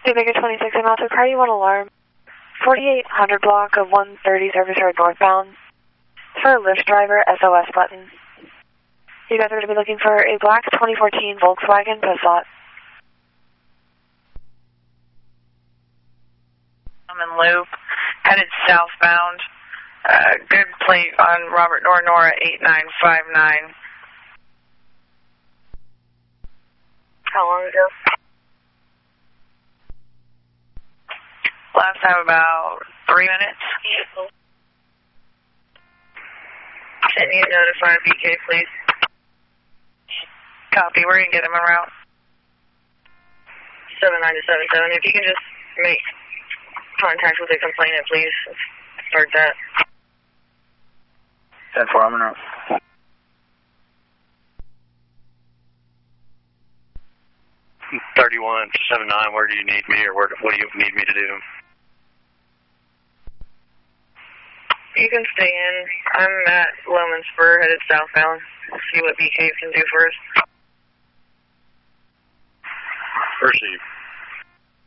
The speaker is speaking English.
Omega 26 and also car, you want alarm. 4800 block of 130 Service Road northbound. For a Lyft driver, SOS button. You guys are going to be looking for a black 2014 Volkswagen Passat. I'm in loop, headed southbound. Good plate on Robert Nora 8959. How long ago? Last time about 3 minutes. Can you notify BK, please? Copy, we're going to get him en route. 79-77. If you can just make contact with the complainant, please. Start that. 10-4, I'm en route. (31-79), where do you need me, or what do you need me to do? You can stay in. I'm at Loman Spur, headed southbound. See what BK can do for us. Percy.